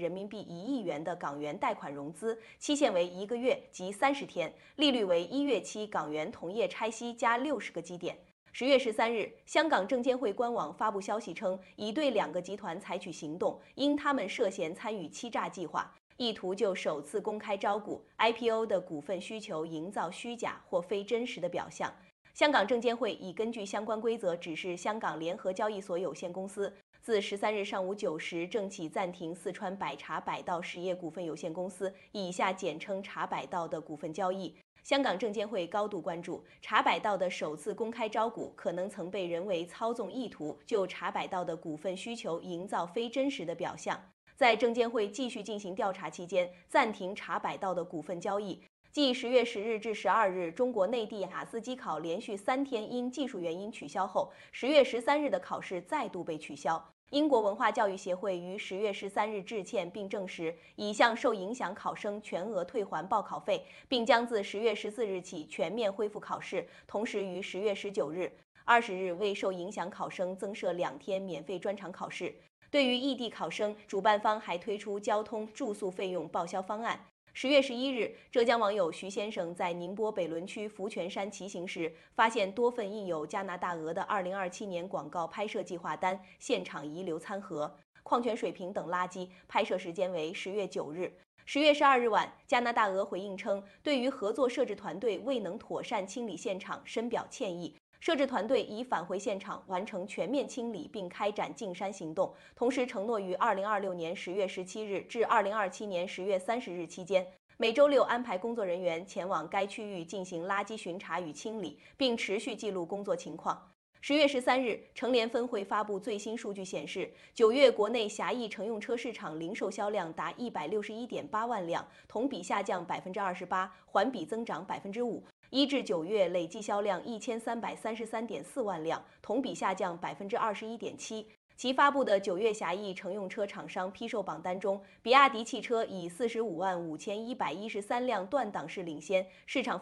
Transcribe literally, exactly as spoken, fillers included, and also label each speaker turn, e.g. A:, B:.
A: 人民币一亿元的港元贷款融资，期限为一个月及三十天，利率为一月期港元同业拆息加六十个基点。十月十三日，香港证监会官网发布消息称，已对两个集团采取行动，因他们涉嫌参与欺诈计划，意图就首次公开招股 I P O 的股份需求营造虚假或非真实的表象。香港证监会已根据相关规则指示香港联合交易所有限公司，自十三日上午九时正起暂停四川百茶百道实业股份有限公司（以下简称茶百道）的股份交易。香港证监会高度关注茶百道的首次公开招股可能曾被人为操纵，意图就茶百道的股份需求营造非真实的表象。在证监会继续进行调查期间，暂停茶百道的股份交易。继十月十日至十二日，中国内地雅思机考连续三天因技术原因取消后，十月十三日的考试再度被取消。英国文化教育协会于十月十三日致歉并证实，已向受影响考生全额退还报考费，并将自十月十四日起全面恢复考试。同时，于十月十九日、二十日为受影响考生增设两天免费专场考试。对于异地考生，主办方还推出交通、住宿费用报销方案。十月十一日，浙江网友徐先生在宁波北仑区福泉山骑行时，发现多份印有加拿大鹅的二零二七年广告拍摄计划单，现场遗留餐盒、矿泉水瓶等垃圾，拍摄时间为十月九日。十月十二日晚，加拿大鹅回应称，对于合作摄制团队未能妥善清理现场深表歉意。摄制团队已返回现场，完成全面清理并开展净山行动，同时承诺于二零二六年十月十七日至二零二七年十月三十日期间，每周六安排工作人员前往该区域进行垃圾巡查与清理，并持续记录工作情况。十月十三日，成联分会发布最新数据显示，九月国内狭义乘用车市场零售销量达一百六十一点八万辆，同比下降百分之二十八，环比增长百分之五。一至九月累计销量一千三百三十三点四万辆，同比下降百分之二十一点七。其发布的九月狭义乘用车厂商批售榜单中，比亚迪汽车以四十五万五千一百一十三辆断档式领先，市场